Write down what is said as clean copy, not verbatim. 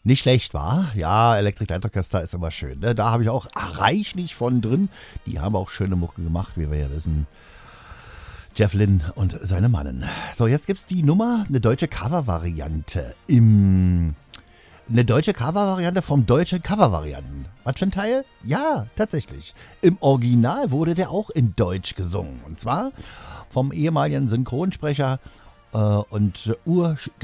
Nicht schlecht, war? Ja, Electric Light Orchestra ist immer schön. Ne? Da habe ich auch reichlich von drin. Die haben auch schöne Mucke gemacht, wie wir ja wissen. Jeff Lynne und seine Mannen. So, jetzt gibt's die Nummer, eine deutsche Cover-Variante. Eine deutsche Cover-Variante vom deutschen Cover-Varianten. Was für ein Teil? Ja, tatsächlich. Im Original wurde der auch in Deutsch gesungen. Und zwar vom ehemaligen Synchronsprecher und